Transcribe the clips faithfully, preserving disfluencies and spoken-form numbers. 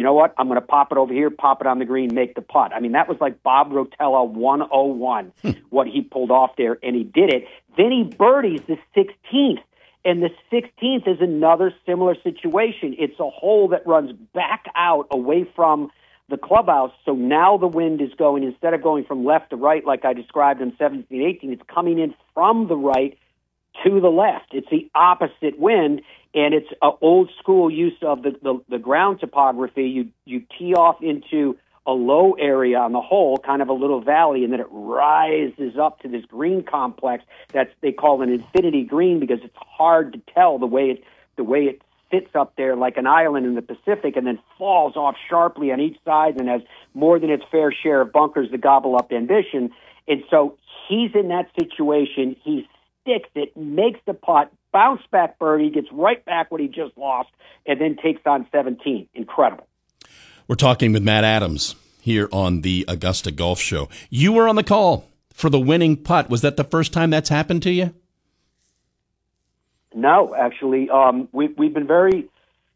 know what? I'm going to pop it over here, pop it on the green, make the putt. I mean, that was like Bob Rotella one oh one, what he pulled off there, and he did it. Then he birdies the sixteenth, and the sixteenth is another similar situation. It's a hole that runs back out away from the clubhouse, so now the wind is going, instead of going from left to right like I described in seventeen, eighteen, it's coming in from the right to the left. It's the opposite wind, and it's an old school use of the, the, the ground topography. You you tee off into a low area on the hole, kind of a little valley, and then it rises up to this green complex that's they call an infinity green because it's hard to tell the way it the way it sits up there like an island in the Pacific, and then falls off sharply on each side and has more than its fair share of bunkers to gobble up ambition. And so he's in that situation. He sticks it, makes the putt, bounce back birdie, gets right back what he just lost, and then takes on seventeen. Incredible. We're talking with Matt Adams here on the Augusta Golf Show. You were on the call for the winning putt. Was that the first time that's happened to you? No, actually, um, we, we've been very,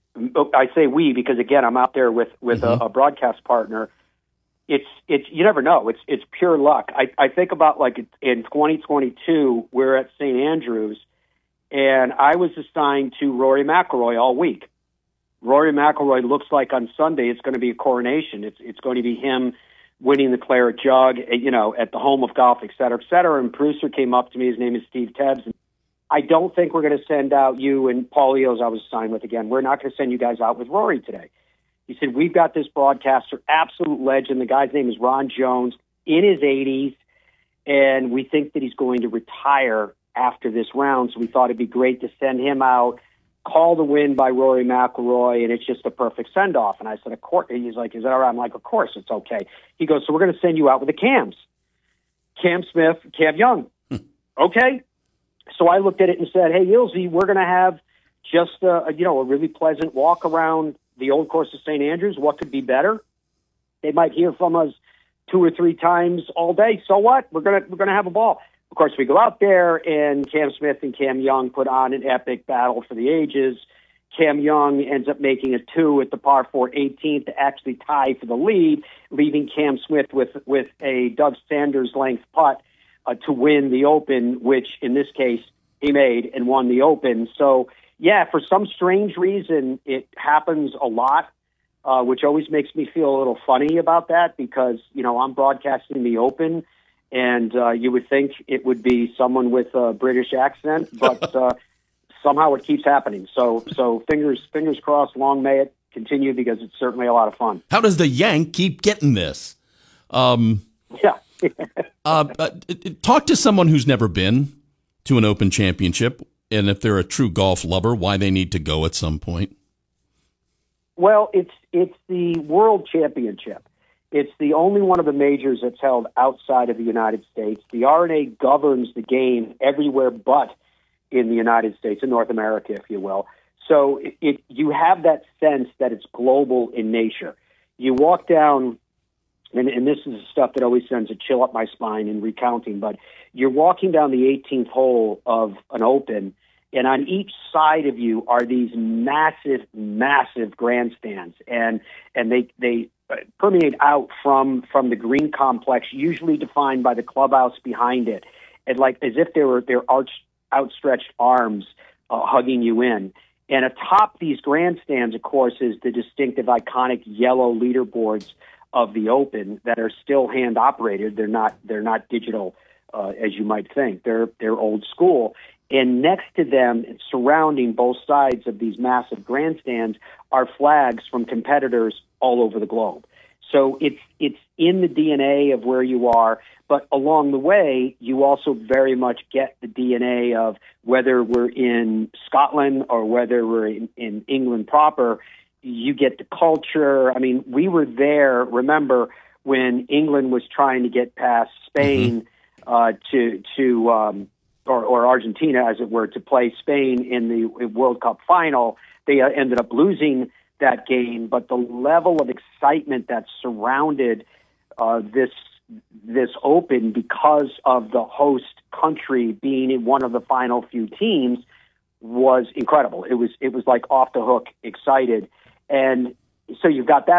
I say we because, again, I'm out there with, with mm-hmm. a, a broadcast partner. It's, it's, you never know. It's, it's pure luck. I, I think about like in twenty twenty-two, we're at Saint Andrews, and I was assigned to Rory McIlroy all week. Rory McIlroy looks like on Sunday it's going to be a coronation. It's, it's going to be him winning the Claret Jug, you know, at the home of golf, et cetera, et cetera. And producer came up to me. His name is Steve Tebbs. And I don't think we're going to send out you and Paul Eos I was assigned with again. We're not going to send you guys out with Rory today. He said, we've got this broadcaster, absolute legend. The guy's name is Ron Jones, in his eighties, and we think that he's going to retire after this round. So we thought it'd be great to send him out, call the win by Rory McIlroy, and it's just a perfect send-off. And I said, of course. He's like, is that all right? I'm like, of course, it's okay. He goes, so we're going to send you out with the Cams. Cam Smith, Cam Young. Okay. So I looked at it and said, hey, Ilzy, we're going to have just a, you know, a really pleasant walk around the old course of Saint Andrews. What could be better? They might hear from us two or three times all day. So what? We're going to, we're going to have a ball. Of course, we go out there, and Cam Smith and Cam Young put on an epic battle for the ages. Cam Young ends up making a two at the par four eighteenth to actually tie for the lead, leaving Cam Smith with, with a Doug Sanders length putt uh, to win the Open, which in this case he made and won the Open. So, yeah, for some strange reason, it happens a lot, uh, which always makes me feel a little funny about that because, you know, I'm broadcasting the Open, and uh, you would think it would be someone with a British accent, but uh, somehow it keeps happening. So, so fingers fingers crossed. Long may it continue because it's certainly a lot of fun. How does the Yank keep getting this? Um, yeah. uh, uh, talk to someone who's never been to an Open Championship, and if they're a true golf lover, why they need to go at some point. Well, it's it's the World Championship. It's the only one of the majors that's held outside of the United States. The R N A governs the game everywhere but in the United States, in North America, if you will. So it, it, you have that sense that it's global in nature. You walk down, and, and this is stuff that always sends a chill up my spine in recounting, but you're walking down the eighteenth hole of an Open, and on each side of you are these massive, massive grandstands, and and they they permeate out from from the green complex, usually defined by the clubhouse behind it, and like as if they were their arch, outstretched arms uh, hugging you in. And atop these grandstands, of course, is the distinctive, iconic yellow leaderboards of the Open that are still hand operated. They're not they're not digital, uh, as you might think. They're they're old school. And next to them, surrounding both sides of these massive grandstands, are flags from competitors all over the globe. So it's it's in the D N A of where you are, but along the way, you also very much get the D N A of whether we're in Scotland or whether we're in, in England proper. You get the culture. I mean, we were there, remember, when England was trying to get past Spain mm-hmm. uh, to to um, or, or Argentina, as it were, to play Spain in the World Cup final. They uh, ended up losing that game, but the level of excitement that surrounded uh, this this Open because of the host country being in one of the final few teams was incredible. It was it was like off the hook excited, and so you've got that